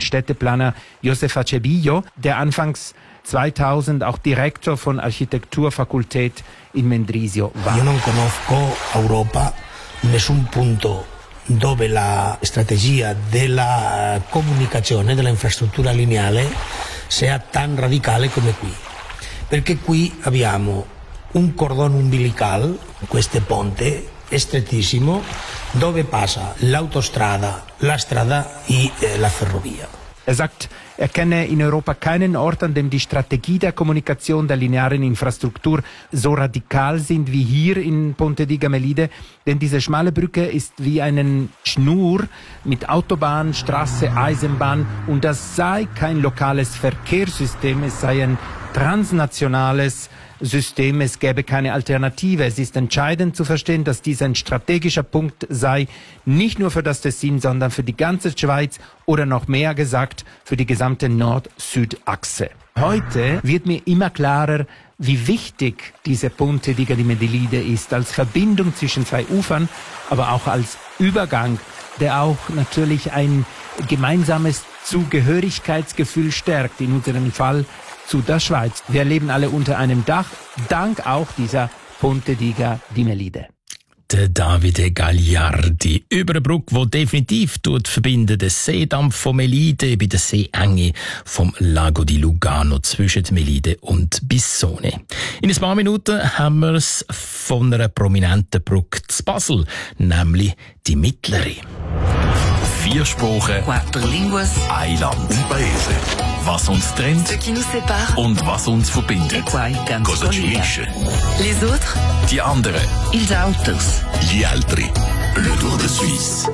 Städteplaner Josef Acebillo, der anfangs 2000 auch Direktor von Architekturfakultät in Mendrisio war. Io non conosco Europa, nessun punto dove la strategia della comunicazione, della infrastruttura lineare sia tan radicale come qui. Perché qui abbiamo un cordone umbilical, questo ponte, è strettissimo, dove passa l'autostrada, la strada e la ferrovia. Er sagt, er kenne in Europa keinen Ort, an dem die Strategie der Kommunikation der linearen Infrastruktur so radikal sind wie hier in Ponte di Gamelide, denn diese schmale Brücke ist wie eine Schnur mit Autobahn, Straße, Eisenbahn und das sei kein lokales Verkehrssystem, es sei ein transnationales System, es gäbe keine Alternative. Es ist entscheidend zu verstehen, dass dies ein strategischer Punkt sei, nicht nur für das Tessin, sondern für die ganze Schweiz oder noch mehr gesagt, für die gesamte Nord-Süd-Achse. Heute wird mir immer klarer, wie wichtig diese Ponte di Gamelide ist, als Verbindung zwischen zwei Ufern, aber auch als Übergang, der auch natürlich ein gemeinsames Zugehörigkeitsgefühl stärkt, in unserem Fall zu der Schweiz. Wir leben alle unter einem Dach, dank auch dieser Ponte di Gamelide. Der Davide Gagliardi über eine Brücke, die definitiv verbindet den Seedampf von Melide bei der Seeenge vom Lago di Lugano zwischen Melide und Bissone. In ein paar Minuten haben wir es von einer prominenten Brücke zu Basel, nämlich die mittlere. 4 Sprachen, 4 línguas, ein Land, un paese. Was uns trennt ce qui nous sépare, und was uns verbindet. Cosa ci unisce. Les autres, Die anderen. ils autres. Gli altri. Le Tour de Suisse.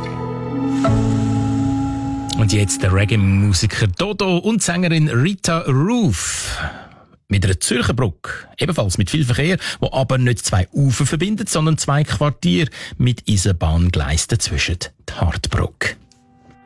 Und jetzt der Reggae-Musiker Dodo und Sängerin Rita Roof. Mit einer Zürcher Brücke, ebenfalls mit viel Verkehr, wo aber nicht 2 Ufer verbindet, sondern 2 Quartiere mit Eisenbahngleisen dazwischen. Die Hartbrücke.